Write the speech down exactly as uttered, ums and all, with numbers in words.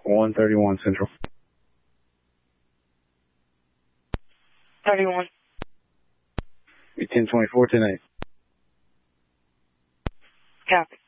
one thirty-one Central. thirty-one. ten twenty-four, ten eight. Copy.